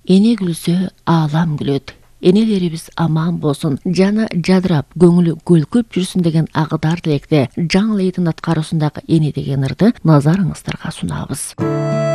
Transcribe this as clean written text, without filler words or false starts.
Эне күлсө, аалам күлөт. Энелерибиз аман болсун, жана жадырап, көңүлү көлкүп жүрсүн деген агыдар тилекте жаңы лейтен аткаруусундагы эне деген ырды назарыңыздарга сунабыз.